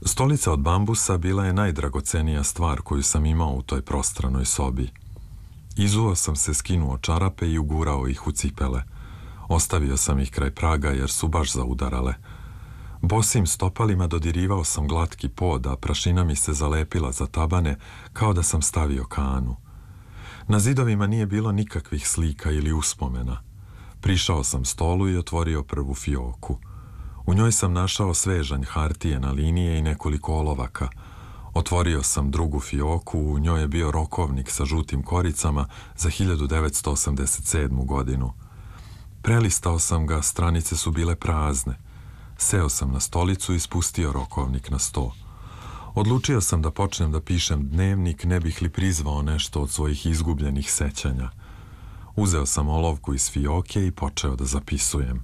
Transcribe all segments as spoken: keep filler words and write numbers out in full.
Stolica od bambusa bila je najdragocenija stvar koju sam imao u toj prostranoj sobi. Izuo sam se, skinuo čarape i ugurao ih u cipele. Ostavio sam ih kraj praga jer su baš zaudarale. Bosim stopalima dodirivao sam glatki pod, a prašina mi se zalepila za tabane kao da sam stavio kanu. Na zidovima nije bilo nikakvih slika ili uspomena. Prišao sam stolu i otvorio prvu fioku. U njoj sam našao svežanj hartije na linije i nekoliko olovaka. Otvorio sam drugu fioku, u njoj je bio rokovnik sa žutim koricama za hiljadu devetsto osamdeset sedmu godinu. Prelistao sam ga, stranice su bile prazne. Seo sam na stolicu i spustio rokovnik na sto. Odlučio sam da počnem da pišem dnevnik, ne bih li prizvao nešto od svojih izgubljenih sećanja. Uzeo sam olovku iz fioke i počeo da zapisujem.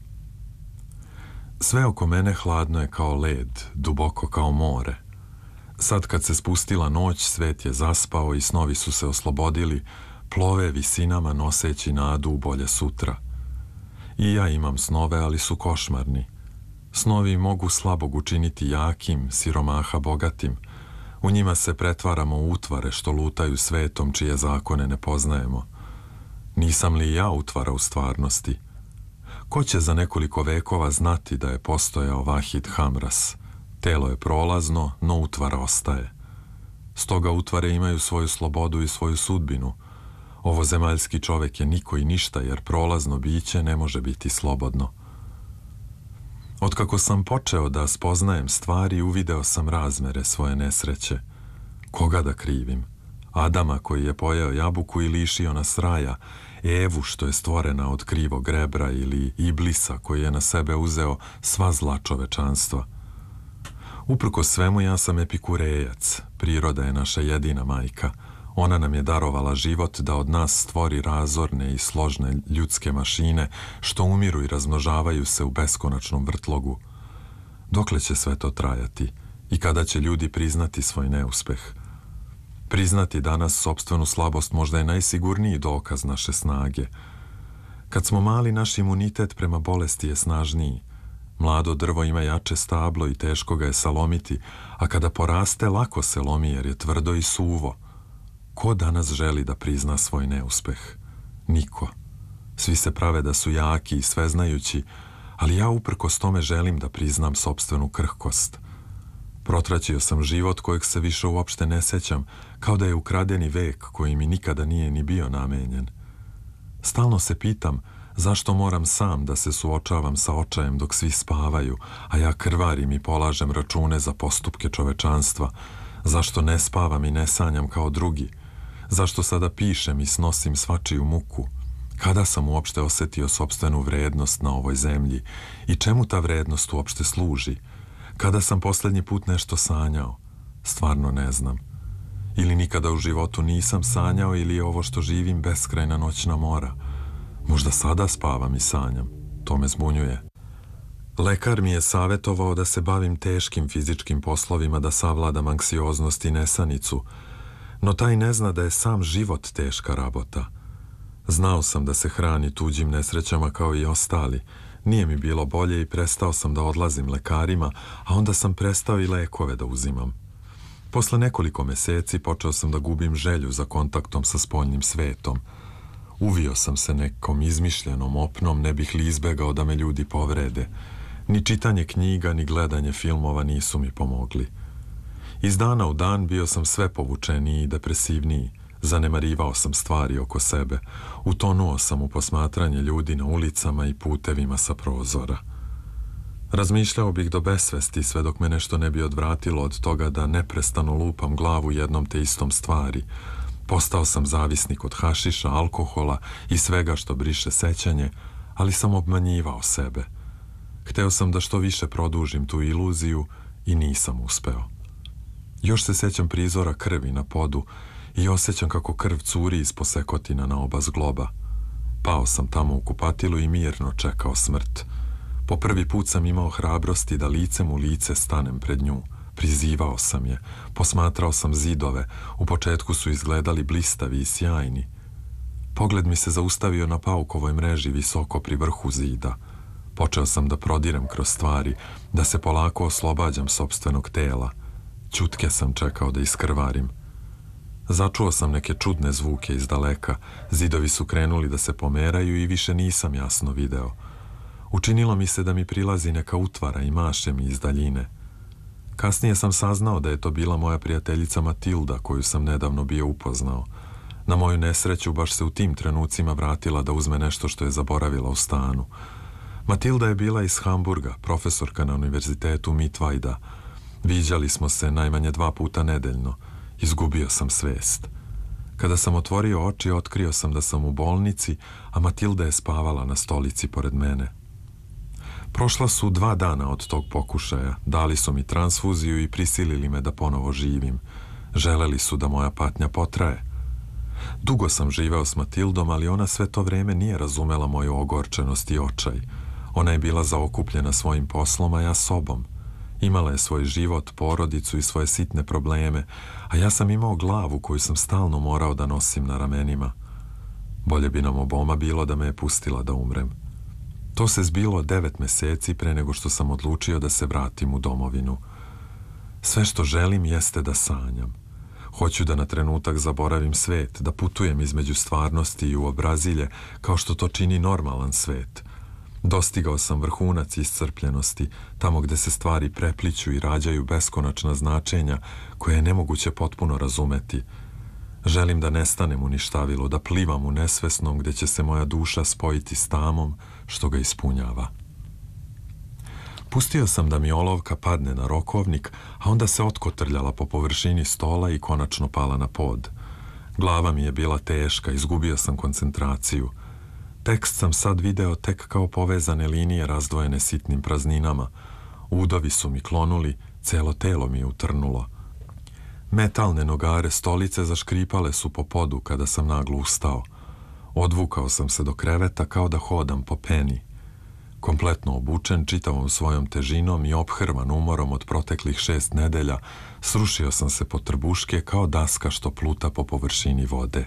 Sve oko mene hladno je kao led, duboko kao more. Sad kad se spustila noć, svet je zaspao i snovi su se oslobodili, plove visinama noseći nadu u bolje sutra. I ja imam snove, ali su košmarni. Snovi mogu slabog učiniti jakim, siromaha bogatim. U njima se pretvaramo u utvare što lutaju svetom čije zakone ne poznajemo. Nisam li ja utvara u stvarnosti? Ko će za nekoliko vekova znati da je postojao Vahid Hamras? Telo je prolazno, no utvara ostaje. Stoga utvare imaju svoju slobodu i svoju sudbinu. Ovo zemaljski čovek je niko i ništa, jer prolazno biće ne može biti slobodno. Otkako sam počeo da spoznajem stvari, uvideo sam razmere svoje nesreće. Koga da krivim? Adama koji je pojeo jabuku i lišio nas raja, Evu što je stvorena od krivog rebra ili Iblisa koji je na sebe uzeo sva zla čovečanstva. Uprkos svemu ja sam epikurejac, priroda je naša jedina majka. Ona nam je darovala život da od nas stvori razorne i složne ljudske mašine što umiru i razmnožavaju se u beskonačnom vrtlogu. Dokle će sve to trajati i kada će ljudi priznati svoj neuspeh? Priznati danas sopstvenu slabost možda je najsigurniji dokaz naše snage. Kad smo mali, naš imunitet prema bolesti je snažniji. Mlado drvo ima jače stablo i teško ga je salomiti, a kada poraste lako se lomi jer je tvrdo i suvo. Ko danas želi da prizna svoj neuspeh? Niko. Svi se prave da su jaki i sveznajući, ali ja uprkos tome želim da priznam sopstvenu krhkost. Protraćio sam život kojeg se više uopšte ne sećam, kao da je ukradeni vek koji mi nikada nije ni bio namenjen. Stalno se pitam zašto moram sam da se suočavam sa očajem dok svi spavaju, a ja krvarim i polažem račune za postupke čovečanstva. Zašto ne spavam i ne sanjam kao drugi? Zašto sada pišem i snosim svačiju muku? Kada sam uopšte osetio sopstvenu vrednost na ovoj zemlji i čemu ta vrednost uopšte služi? Kada sam posljednji put nešto sanjao? Stvarno ne znam. Ili nikada u životu nisam sanjao ili je ovo što živim beskrajna noćna mora. Možda sada spavam i sanjam. To me zbunjuje. Lekar mi je savjetovao da se bavim teškim fizičkim poslovima, da savladam anksioznost i nesanicu, no taj ne zna da je sam život teška rabota. Znao sam da se hrani tuđim nesrećama kao i ostali. Nije mi bilo bolje i prestao sam da odlazim lekarima, a onda sam prestao i lekove da uzimam. Posle nekoliko meseci počeo sam da gubim želju za kontaktom sa spoljnim svetom. Uvio sam se nekom izmišljenom opnom, ne bih li izbegao da me ljudi povrede. Ni čitanje knjiga, ni gledanje filmova nisu mi pomogli. Iz dana u dan bio sam sve povučeniji i depresivniji. Zanemarivao sam stvari oko sebe. Utonuo sam u posmatranje ljudi na ulicama i putevima sa prozora. Razmišljao bih do besvesti sve dok me nešto ne bi odvratilo od toga da neprestano lupam glavu jednom te istom stvari. Postao sam zavisnik od hašiša, alkohola i svega što briše sećanje, ali sam obmanjivao sebe. Hteo sam da što više produžim tu iluziju i nisam uspeo. Još se sećam prizora krvi na podu i osjećam kako krv curi iz posekotina na oba zgloba. Pao sam tamo u kupatilu i mirno čekao smrt. Po prvi put sam imao hrabrosti da licem u lice stanem pred nju. Prizivao sam je, posmatrao sam zidove, u početku su izgledali blistavi i sjajni. Pogled mi se zaustavio na paukovoj mreži visoko pri vrhu zida. Počeo sam da prodirem kroz stvari, da se polako oslobađam sopstvenog tela. Ćutke sam čekao da iskrvarim. Začuo sam neke čudne zvuke iz daleka, zidovi su krenuli da se pomeraju i više nisam jasno video. Učinilo mi se da mi prilazi neka utvara i maše mi iz daljine. Kasnije sam saznao da je to bila moja prijateljica Matilda, koju sam nedavno bio upoznao. Na moju nesreću baš se u tim trenucima vratila da uzme nešto što je zaboravila u stanu. Matilda je bila iz Hamburga, profesorka na univerzitetu Mittweida. Viđali smo se najmanje dva puta nedeljno. Izgubio sam svest. Kada sam otvorio oči, otkrio sam da sam u bolnici, a Matilda je spavala na stolici pored mene. Prošla su dva dana od tog pokušaja, dali su mi transfuziju i prisilili me da ponovo živim. Želeli su da moja patnja potraje. Dugo sam živeo s Matildom, ali ona sve to vreme nije razumela moju ogorčenost i očaj. Ona je bila zaokupljena svojim poslom, a ja sobom. Imala je svoj život, porodicu i svoje sitne probleme, a ja sam imao glavu koju sam stalno morao da nosim na ramenima. Bolje bi nam oboma bilo da me je pustila da umrem. To se zbilo devet meseci pre nego što sam odlučio da se vratim u domovinu. Sve što želim jeste da sanjam. Hoću da na trenutak zaboravim svet, da putujem između stvarnosti i uobrazilje, kao što to čini normalan svet. Dostigao sam vrhunac iscrpljenosti, tamo gde se stvari prepliću i rađaju beskonačna značenja koje je nemoguće potpuno razumeti. Želim da nestanem u ništavilu, da plivam u nesvesnom gde će se moja duša spojiti s tamom što ga ispunjava. Pustio sam da mi olovka padne na rokovnik, a onda se otkotrljala po površini stola i konačno pala na pod. Glava mi je bila teška, izgubio sam koncentraciju. Tekst sam sad video tek kao povezane linije razdvojene sitnim prazninama. Udovi su mi klonuli, celo telo mi je utrnulo. Metalne nogare stolice zaškripale su po podu kada sam naglo ustao. Odvukao sam se do kreveta kao da hodam po peni. Kompletno obučen, čitavom svojom težinom i ophrvan umorom od proteklih šest nedelja, srušio sam se po trbuške kao daska što pluta po površini vode.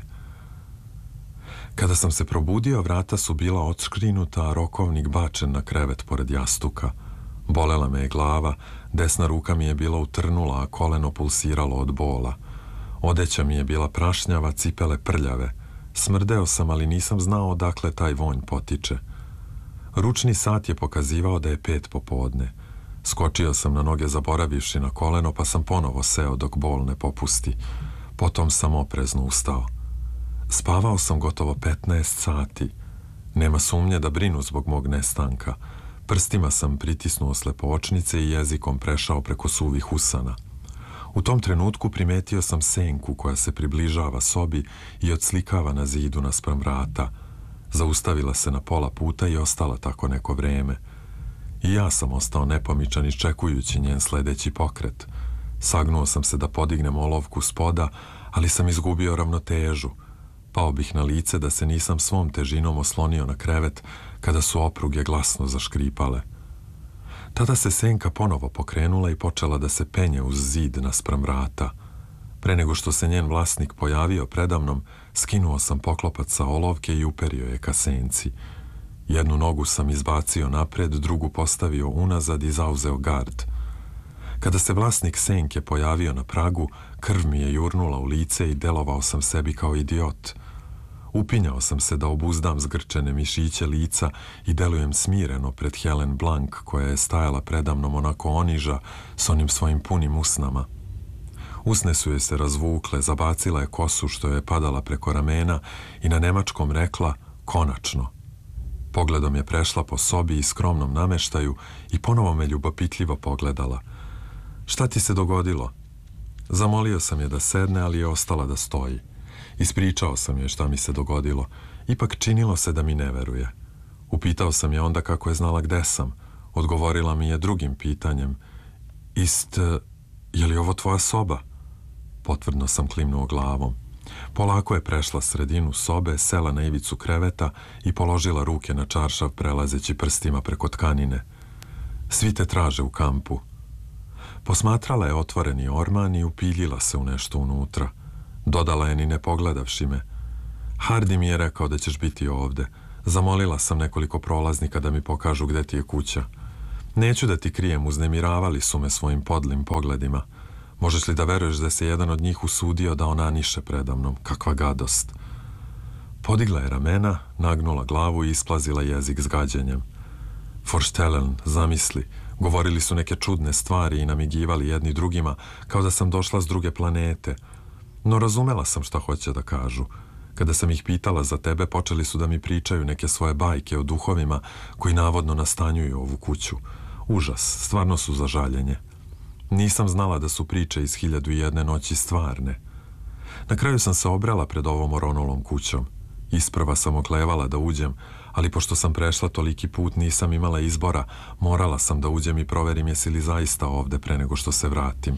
Kada sam se probudio, vrata su bila odškrinuta, a rokovnik bačen na krevet pored jastuka. Bolela me je glava, desna ruka mi je bila utrnula, a koleno pulsiralo od bola. Odeća mi je bila prašnjava, cipele prljave. Smrdeo sam, ali nisam znao odakle taj vonj potiče. Ručni sat je pokazivao da je pet popodne. Skočio sam na noge zaboravivši na koleno, pa sam ponovo seo dok bol ne popusti. Potom sam oprezno ustao. Spavao sam gotovo petnaest sati. Nema sumnje da brinu zbog mog nestanka. Prstima sam pritisnuo slepočnice i jezikom prešao preko suvih usana. U tom trenutku primetio sam senku koja se približava sobi i odslikava na zidu naspram vrata. Zaustavila se na pola puta i ostala tako neko vreme. I ja sam ostao nepomičan iščekujući njen sledeći pokret. Sagnuo sam se da podignem olovku s poda, ali sam izgubio ravnotežu. Pao bih na lice da se nisam svom težinom oslonio na krevet kada su opruge glasno zaškripale. Tada se senka ponovo pokrenula i počela da se penje uz zid naspram vrata. Pre nego što se njen vlasnik pojavio predamnom, skinuo sam poklopac sa olovke i uperio je ka senci. Jednu nogu sam izbacio napred, drugu postavio unazad i zauzeo gard. Kada se vlasnik senke pojavio na pragu, krv mi je jurnula u lice i delovao sam sebi kao idiot. Upinjao sam se da obuzdam zgrčene mišiće lica i delujem smireno pred Helen Blank, koja je stajala predamnom onako oniža s onim svojim punim usnama. Usne su joj se razvukle, zabacila je kosu što joj je padala preko ramena i na nemačkom rekla konačno. Pogledom je prešla po sobi i skromnom nameštaju i ponovo me ljubopitljivo pogledala. Šta ti se dogodilo? Zamolio sam je da sedne, ali je ostala da stoji. Ispričao sam je šta mi se dogodilo. Ipak činilo se da mi ne veruje. Upitao sam je onda kako je znala gde sam. Odgovorila mi je drugim pitanjem. Ist, je li ovo tvoja soba? Potvrdno sam klimnuo glavom. Polako je prešla sredinu sobe, sela na ivicu kreveta i položila ruke na čaršav prelazeći prstima preko tkanine. Svi te traže u kampu. Posmatrala je otvoreni orman i upiljila se u nešto unutra. Dodala je ni ne pogledavši me. Hardy mi je rekao da ćeš biti ovde. Zamolila sam nekoliko prolaznika da mi pokažu gde ti je kuća. Neću da ti krijem, uznemiravali su me svojim podlim pogledima. Možeš li da veruješ da se jedan od njih usudio da onaniše predamnom? Kakva gadost. Podigla je ramena, nagnula glavu i isplazila jezik s gađenjem. Forštelen, zamisli, govorili su neke čudne stvari i namigivali jedni drugima kao da sam došla s druge planete. No razumela sam šta hoće da kažu. Kada sam ih pitala za tebe, počeli su da mi pričaju neke svoje bajke o duhovima koji navodno nastanjuju ovu kuću. Užas, stvarno su za žaljenje. Nisam znala da su priče iz hiljadu i jedne noći stvarne. Na kraju sam se obrala pred ovom oronulom kućom. Isprva sam oklevala da uđem, ali pošto sam prešla toliki put nisam imala izbora, morala sam da uđem i proverim jesi li zaista ovde pre nego što se vratim.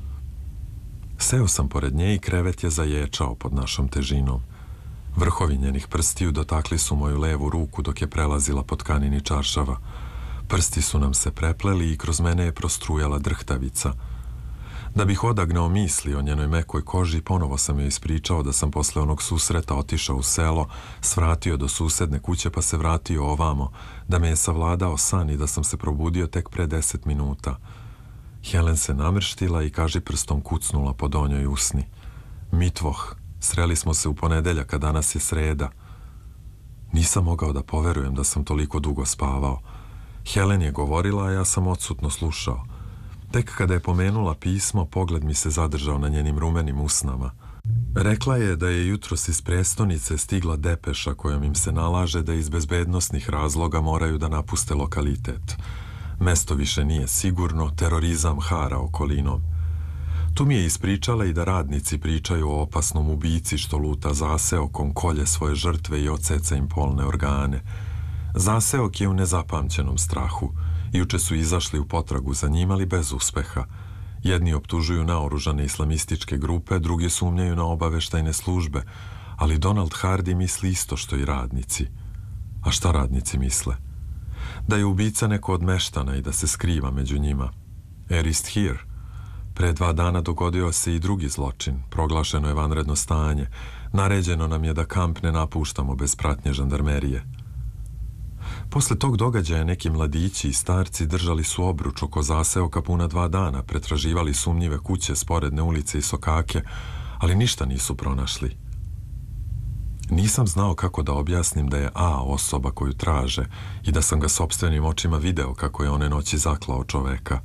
Seo sam pored nje i krevet je zaječao pod našom težinom. Vrhovi njenih prstiju dotakli su moju levu ruku dok je prelazila po tkanini čaršava. Prsti su nam se prepleli i kroz mene je prostrujala drhtavica. Da bih odagnao misli o njenoj mekoj koži, ponovo sam joj ispričao da sam posle onog susreta otišao u selo, svratio do susedne kuće pa se vratio ovamo, da me je savladao san i da sam se probudio tek pre deset minuta. Helen se namrštila i kaži prstom kucnula po donjoj usni. Mitvoh, sreli smo se u ponedeljak, a danas je sreda. Nisam mogao da poverujem da sam toliko dugo spavao. Helen je govorila, a ja sam odsutno slušao. Tek kada je pomenula pismo, pogled mi se zadržao na njenim rumenim usnama. Rekla je da je jutros iz prestonice stigla depeša kojom im se nalaže da iz bezbednosnih razloga moraju da napuste lokalitet. Mesto više nije sigurno, terorizam hara okolinom. Tu mi je ispričala i da radnici pričaju o opasnom ubici što luta zaseokom, kolje svoje žrtve i oceca im polne organe. Zaseok je u nezapamćenom strahu. Juče su izašli u potragu za njim, ali bez uspeha. Jedni optužuju naoružane islamističke grupe, drugi sumnjaju na obaveštajne službe, ali Donald Hardy misli isto što i radnici. A šta radnici misle? Da je ubica neko od meštana i da se skriva među njima. Erist here. Pre dva dana dogodio se i drugi zločin. Proglašeno je vanredno stanje. Naređeno nam je da kamp ne napuštamo bez pratnje žandarmerije. Posle tog događaja neki mladići i starci držali su obruč oko zaseoka puna dva dana, pretraživali sumnjive kuće, sporedne ulice i sokake, ali ništa nisu pronašli. Nisam znao kako da objasnim da je A osoba koju traže i da sam ga sopstvenim očima video kako je one noći zaklao čoveka.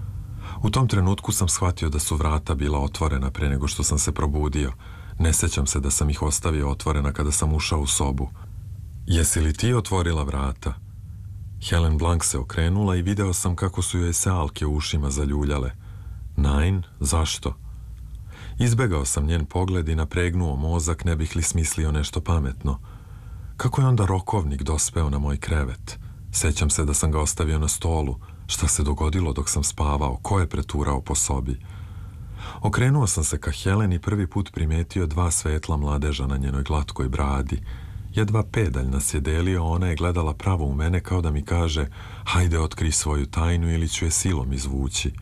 U tom trenutku sam shvatio da su vrata bila otvorena pre nego što sam se probudio. Ne sećam se da sam ih ostavio otvorena kada sam ušao u sobu. Jesi li ti otvorila vrata? Helen Blank se okrenula i video sam kako su joj se alke u ušima zaljuljale. Nein, zašto? Izbegao sam njen pogled i napregnuo mozak, ne bih li smislio nešto pametno. Kako je onda rokovnik dospeo na moj krevet? Sećam se da sam ga ostavio na stolu. Šta se dogodilo dok sam spavao? Ko je preturao po sobi? Okrenuo sam se ka Helen i prvi put primetio dva svetla mladeža na njenoj glatkoj bradi. Jedva pedalj nas je delio, ona je gledala pravo u mene kao da mi kaže hajde otkri svoju tajnu ili ću je silom izvući.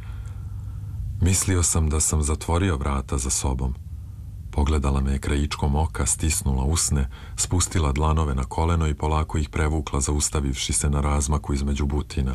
Mislio sam da sam zatvorio vrata za sobom. Pogledala me je krajičkom oka, stisnula usne, spustila dlanove na koleno i polako ih prevukla zaustavivši se na razmaku između butina.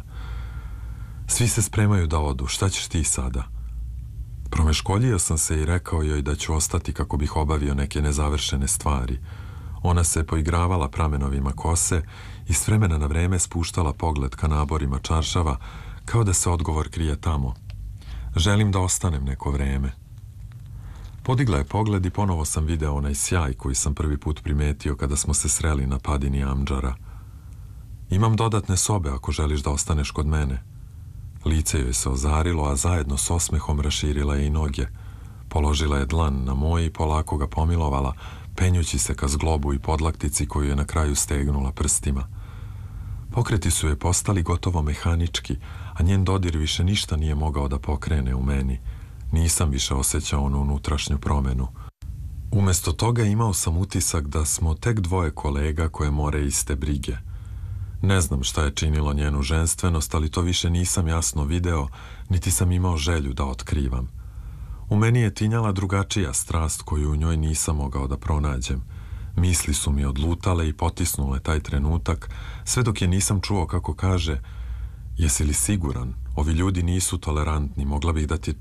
Svi se spremaju da odu, šta ćeš ti sada? Promeškoljio sam se i rekao joj da ću ostati kako bih obavio neke nezavršene stvari. Ona se poigravala pramenovima kose i s vremena na vreme spuštala pogled ka naborima čaršava, kao da se odgovor krije tamo. Želim da ostanem neko vreme. Podigla je pogled i ponovo sam video onaj sjaj koji sam prvi put primetio kada smo se sreli na padini Amdžara. Imam dodatne sobe ako želiš da ostaneš kod mene. Lice joj se ozarilo, a zajedno s osmehom raširila je i noge. Položila je dlan na moj i polako ga pomilovala, penjući se ka zglobu i podlaktici koju je na kraju stegnula prstima. Pokreti su joj postali gotovo mehanički, a njen dodir više ništa nije mogao da pokrene u meni. Nisam više osjećao onu unutrašnju promenu. Umesto toga imao sam utisak da smo tek dvoje kolega koje more iste brige. Ne znam šta je činilo njenu ženstvenost, ali to više nisam jasno video, niti sam imao želju da otkrivam. U meni je tinjala drugačija strast koju u njoj nisam mogao da pronađem. Misli su mi odlutale i potisnule taj trenutak, sve dok je nisam čuo kako kaže: jesi li siguran? Ovi ljudi nisu tolerantni, mogla bih da ti